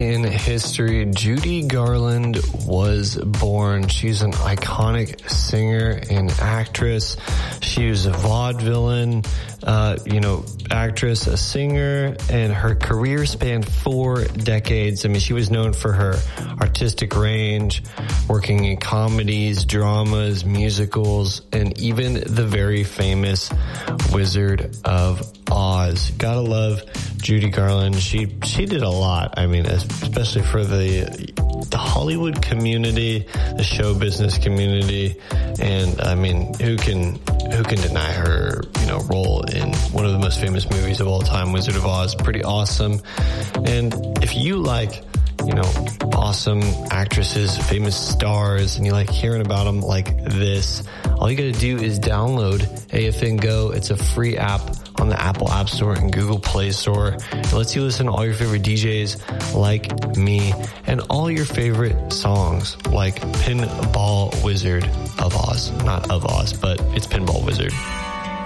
in history, Judy Garland was born. She's an iconic singer and actress. She was a vaudevillain, actress, a singer, and her career spanned 4 decades. I mean, she was known for her artistic range, working in comedies, dramas, musicals, and even the very famous Wizard of Oz. Gotta love Judy Garland. She did a lot. I mean, especially for the Hollywood community, the show business community, and I mean, who can deny her, role in one of the most famous movies of all time, Wizard of Oz? Pretty awesome. And if you like, awesome actresses, famous stars, and you like hearing about them like this, all you gotta do is download AFN Go. It's a free app on the Apple App Store and Google Play Store. It lets you listen to all your favorite DJs like me and all your favorite songs like Pinball Wizard of Oz. Not of Oz, but it's Pinball Wizard.